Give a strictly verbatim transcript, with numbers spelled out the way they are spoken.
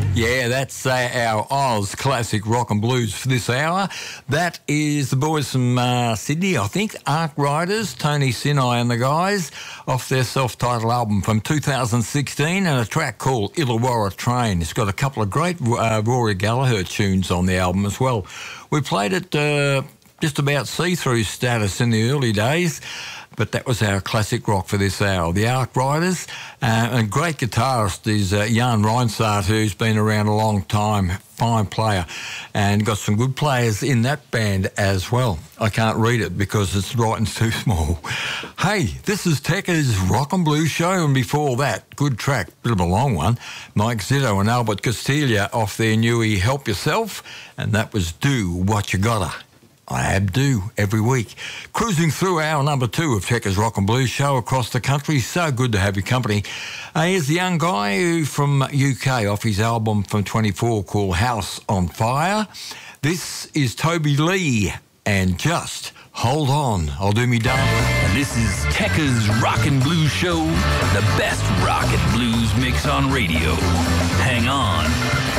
Yeah, that's uh, our Oz classic rock and blues for this hour. That is the boys from uh, Sydney, I think, Ark Riders, Tony Sinai and the guys, off their self-titled album from two thousand sixteen, and a track called Illawarra Train. It's got a couple of great uh, Rory Gallagher tunes on the album as well. We played it uh, just about see-through status in the early days, but that was our classic rock for this hour. The Ark Riders, uh, and great guitarist is uh, Jan Reinsart, who's been around a long time, fine player, and got some good players in that band as well. I can't read it because it's writing's too small. Hey, this is Tekka's Rock and Blues Show, and before that, good track, bit of a long one, Mike Zito and Albert Castilla off their newie Help Yourself, and that was Do What You Gotta. I do every week. Cruising through hour number two of Tekka's Rock and Blues Show across the country. So good to have your company. Uh, here's the young guy who from U K off his album from twenty-four called House on Fire. This is Toby Lee and Just Hold On. I'll do me done. And this is Tekka's Rock and Blues Show, the best rock and blues mix on radio. Hang on.